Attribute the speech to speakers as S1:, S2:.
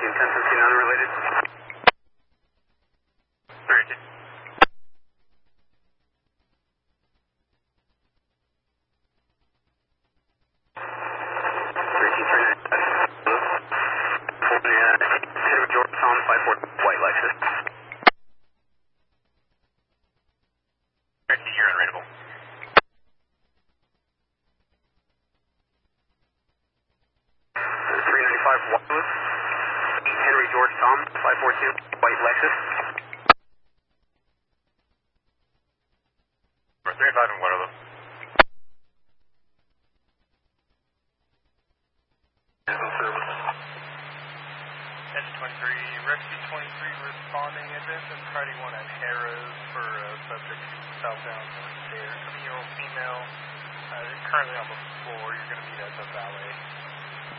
S1: 1015 unrelated. Alright, 1339. George Tom 54 White Lexus. Alright, you're unrateable. 395 Wireless. Henry George Tom 542 White Lexus. 35 and Waterloo.
S2: S23, Rescue 23 responding, advance and Friday 1 at Harrah's for subject southbound there. 20-year-old female, currently on the floor, you're going to meet at the valet.